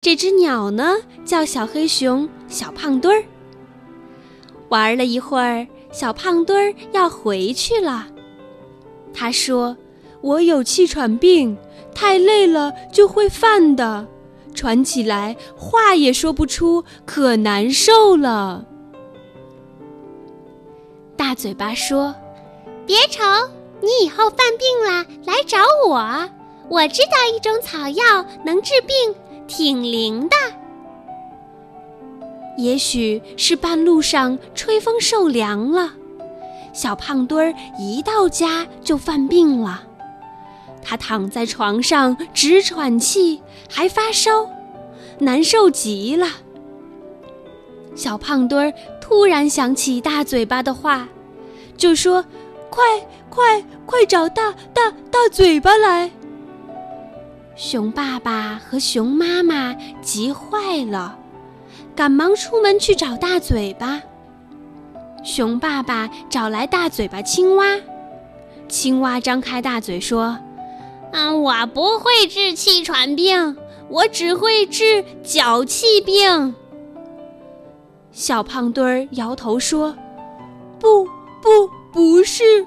这只鸟呢，叫小黑熊小胖墩儿。玩了一会儿，小胖墩儿要回去了。他说：“我有气喘病，太累了就会犯的，喘起来话也说不出，可难受了。”大嘴巴说：“ 别愁，你以后犯病了来找我，我知道一种草药能治病，挺灵的。” 也许是半路上吹风受凉了，小胖墩儿一到家就犯病了。他躺在床上直喘气，还发烧，难受极了。小胖墩儿突然想起大嘴巴的话，就说：“快找大嘴巴来！”熊爸爸和熊妈妈急坏了，赶忙出门去找大嘴巴。熊爸爸找来大嘴巴青蛙，青蛙张开大嘴说：“ 我不会治气喘病，我只会治脚气病。” 小胖墩儿摇头说：“不是。”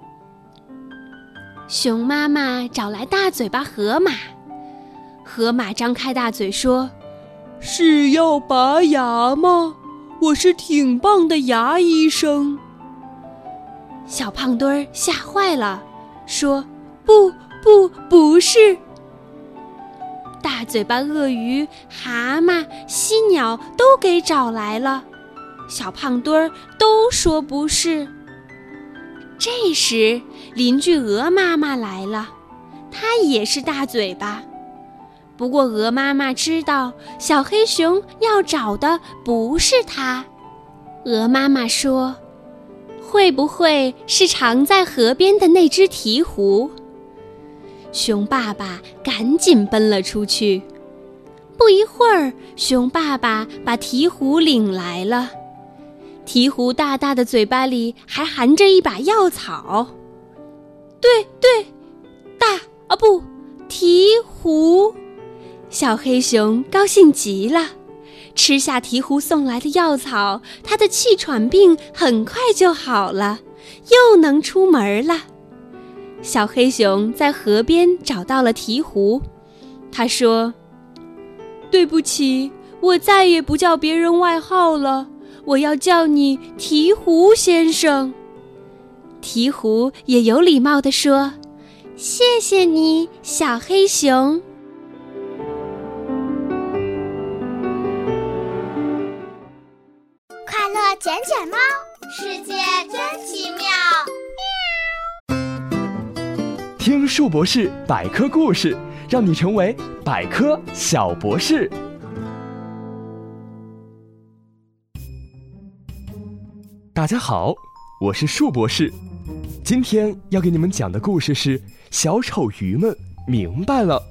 熊妈妈找来大嘴巴河马，河马张开大嘴说：“是要拔牙吗？我是挺棒的牙医生。”小胖墩儿吓坏了，说：“不是。”大嘴巴鳄鱼、蛤蟆、犀鸟都给找来了，小胖墩儿都说不是。这时邻居鹅妈妈来了，她也是大嘴巴。不过鹅妈妈知道小黑熊要找的不是它。鹅妈妈说：“会不会是藏在河边的那只鹈鹕？”熊爸爸赶紧奔了出去。不一会儿，熊爸爸把鹈鹕领来了。鹈鹕大大的嘴巴里还含着一把药草。对，鹈鹕。小黑熊高兴极了，吃下鹈鹕送来的药草，他的气喘病很快就好了，又能出门了。小黑熊在河边找到了鹈鹕，他说：“对不起，我再也不叫别人外号了，我要叫你鹈鹕先生。”鹈鹕也有礼貌地说：“谢谢你，小黑熊。” 快乐捡捡猫，世界真奇妙。 听树博士百科故事，让你成为百科小博士。大家好，我是树博士。今天要给你们讲的故事是小丑鱼们明白了。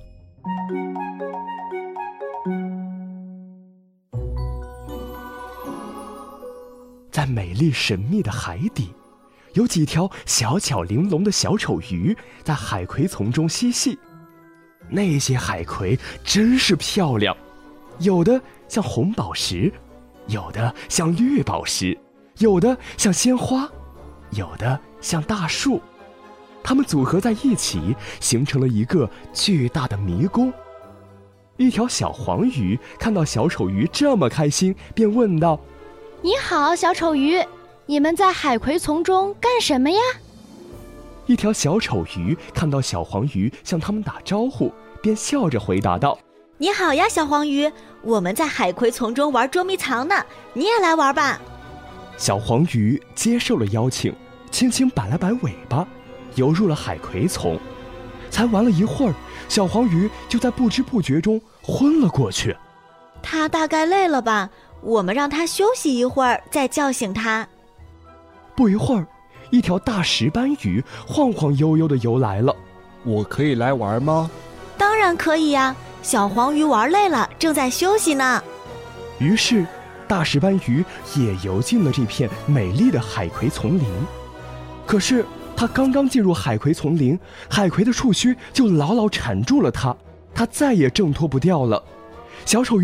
在美丽神秘的海底，有几条小巧玲珑的小丑鱼在海葵丛中嬉戏。那些海葵真是漂亮，有的像红宝石，有的像绿宝石，有的像鲜花，有的像大树。它们组合在一起，形成了一个巨大的迷宫。一条小黄鱼看到小丑鱼这么开心，便问道：“ 你好，小丑鱼，你们在海葵丛中干什么呀？” 一条小丑鱼看到小黄鱼向他们打招呼，便笑着回答道：“ 你好呀，小黄鱼，我们在海葵丛中玩捉迷藏呢，你也来玩吧。” 小黄鱼接受了邀请，轻轻摆了摆尾巴，游入了海葵丛。才玩了一会儿，小黄鱼就在不知不觉中昏了过去。 它大概累了吧，我们让它休息一会儿再叫醒它。 不一会儿，一条大石斑鱼晃晃悠悠地游来了。 我可以来玩吗？ 当然可以呀，小黄鱼玩累了，正在休息呢。 于是大石斑鱼也游进了这片美丽的海葵丛林。可是它刚刚进入海葵丛林，海葵的触须就牢牢缠住了它，它再也挣脱不掉了。小丑鱼